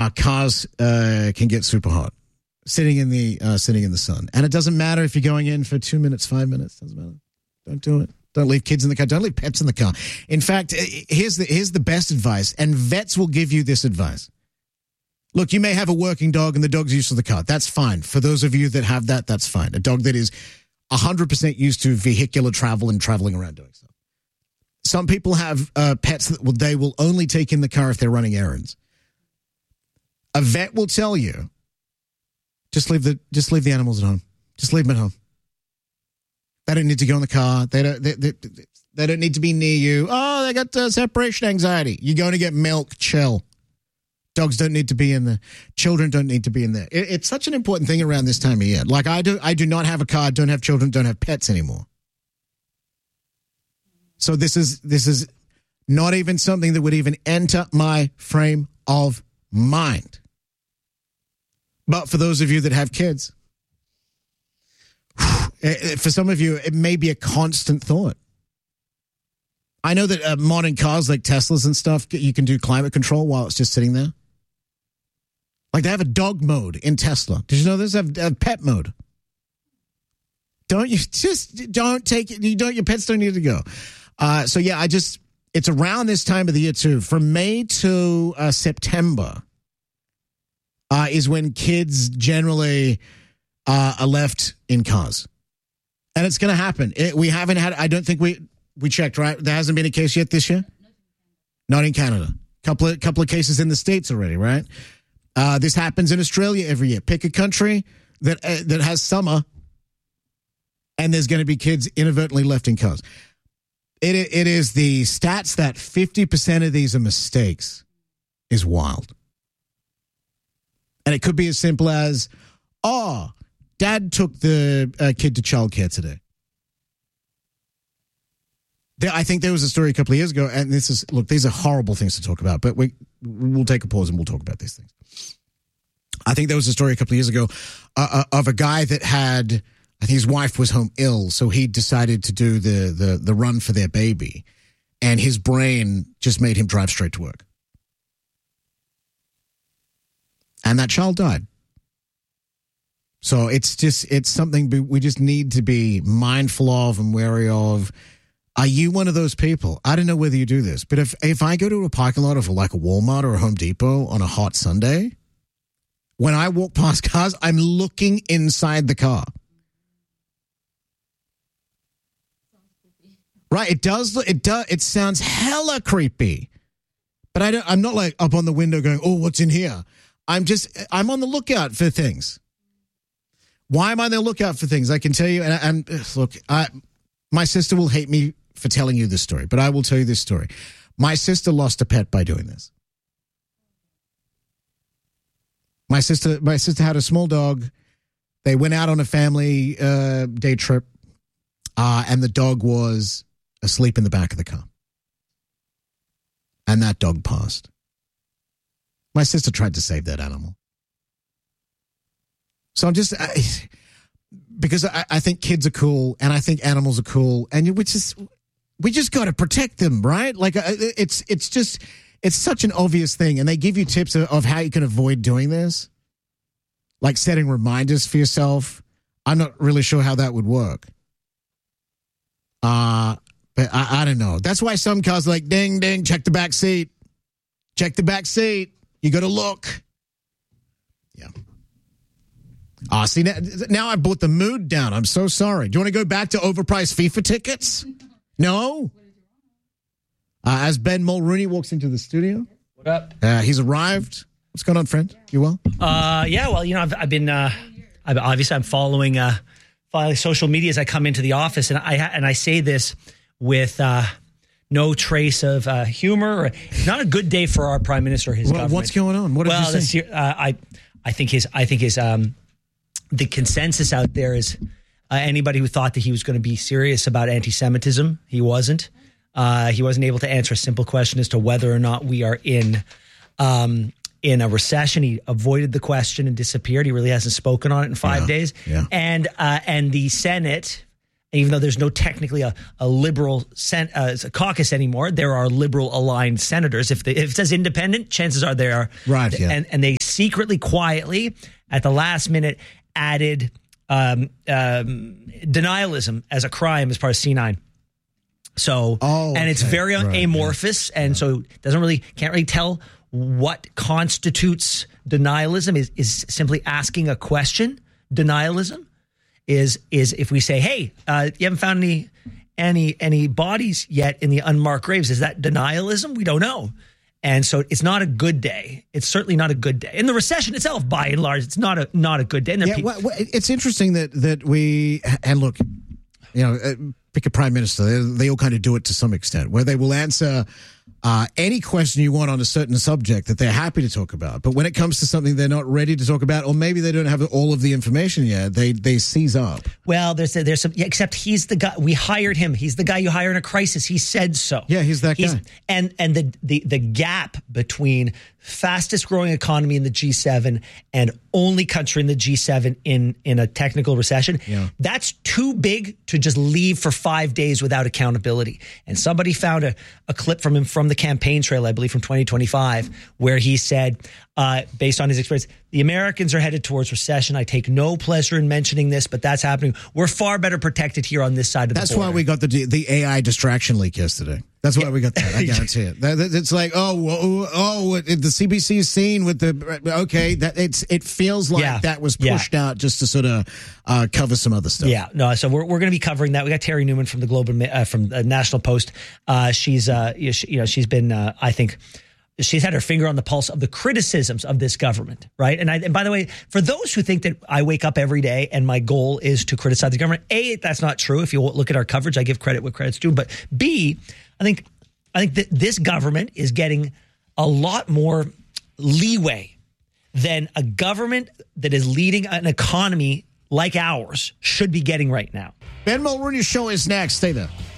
cars can get super hot sitting in the sun. And it doesn't matter if you're going in for 2 minutes, 5 minutes. Doesn't matter. Don't do it. Don't leave kids in the car. Don't leave pets in the car. In fact, here's the best advice, and vets will give you this advice. Look, you may have a working dog and the dog's used to the car. That's fine. For those of you that have that, that's fine. A dog that is 100% used to vehicular travel and traveling around doing stuff. Some people have pets that they will only take in the car if they're running errands. A vet will tell you, just leave the animals at home. Just leave them at home. They don't need to go in the car. They don't need to be near you. Oh, they got separation anxiety. You're going to get milk. Chill. Dogs don't need to be in there. Children don't need to be in there. It's such an important thing around this time of year. Like I do not have a car, don't have children, don't have pets anymore. So this is not even something that would even enter my frame of mind. But for those of you that have kids, for some of you, it may be a constant thought. I know that modern cars like Teslas and stuff, you can do climate control while it's just sitting there. Like they have a dog mode in Tesla. Did you know this? They have pet mode. Don't take it. Your pets don't need to go. So yeah, it's around this time of the year too. From May to September is when kids generally are left in cars. And it's going to happen. We haven't had, I don't think we checked, right? There hasn't been a case yet this year? Not in Canada. Couple of cases in the States already, right? This happens in Australia every year. Pick a country that has summer, and there's going to be kids inadvertently left in cars. It is the stats that 50% of these are mistakes is wild. And it could be as simple as, Dad took the kid to childcare today. I think there was a story a couple of years ago, and these are horrible things to talk about, but we'll take a pause and we'll talk about these things. I think there was a story a couple of years ago of a guy that had, I think his wife was home ill, so he decided to do the run for their baby, and his brain just made him drive straight to work. And that child died. So it's something we just need to be mindful of and wary of. Are you one of those people? I don't know whether you do this, but if I go to a parking lot of like a Walmart or a Home Depot on a hot Sunday, when I walk past cars, I'm looking inside the car. Right? It sounds hella creepy. But I'm not like up on the window going, "Oh, what's in here?" I'm on the lookout for things. Why am I on the lookout for things? I can tell you, and look, my sister will hate me for telling you this story, but I will tell you this story. My sister lost a pet by doing this. My sister had a small dog. They went out on a family day trip, and the dog was asleep in the back of the car. And that dog passed. My sister tried to save that animal. So I'm just, because I think kids are cool, and I think animals are cool, and we just got to protect them, right? Like it's such an obvious thing, and they give you tips of how you can avoid doing this, like setting reminders for yourself. I'm not really sure how that would work. But I don't know. That's why some cars are like, ding, ding, check the back seat. Check the back seat. You got to look. Yeah. See, now I brought the mood down. I'm so sorry. Do you want to go back to overpriced FIFA tickets? No? As Ben Mulrooney walks into the studio. What up? He's arrived. What's going on, friend? You well? Yeah, well, I've been, I'm following social media as I come into the office, and I say this with no trace of humor. Not a good day for our prime minister or his government. What's going on? What did you say? I think his the consensus out there is anybody who thought that he was going to be serious about anti-Semitism, he wasn't. He wasn't able to answer a simple question as to whether or not we are in a recession. He avoided the question and disappeared. He really hasn't spoken on it in 5 days. Yeah. And the Senate even though there's no technically a liberal caucus anymore, there are liberal aligned senators. If it says independent, chances are they are. Right, yeah. And they secretly, quietly, at the last minute, added denialism as a crime as part of C9. So, and it's very amorphous, and so can't really tell what constitutes denialism. Is simply asking a question. Denialism is if we say, hey, you haven't found any bodies yet in the unmarked graves. Is that denialism? We don't know. And so it's not a good day. It's certainly not a good day. And the recession itself, by and large, it's not a good day. And it's interesting that we, and look, pick a prime minister. They all kind of do it to some extent, where they will answer any question you want on a certain subject that they're happy to talk about. But when it comes to something they're not ready to talk about, or maybe they don't have all of the information yet, they seize up. Well, there's some, except he's the guy, we hired him. He's the guy you hire in a crisis. He said so. Yeah, he's that guy. And the gap between fastest growing economy in the G7 and only country in the G7 in a technical recession, that's too big to just leave for 5 days without accountability. And somebody found a clip from him from the campaign trail, I believe from 2025, where he said, based on his experience, the Americans are headed towards recession. I take no pleasure in mentioning this, but that's happening. We're far better protected here on this side of the border. That's why we got the AI distraction leak yesterday. That's why we got that. I guarantee it. It's like, the CBC is seen with it feels like that was pushed out just to sort of cover some other stuff. Yeah, no. So we're going to be covering that. We got Terry Newman from the from the National Post. She's been I think. She's had her finger on the pulse of the criticisms of this government, right? And by the way, for those who think that I wake up every day and my goal is to criticize the government, A, that's not true. If you look at our coverage, I give credit what credit's due. But B, I think that this government is getting a lot more leeway than a government that is leading an economy like ours should be getting right now. Ben Mulrooney's show is next. Stay there.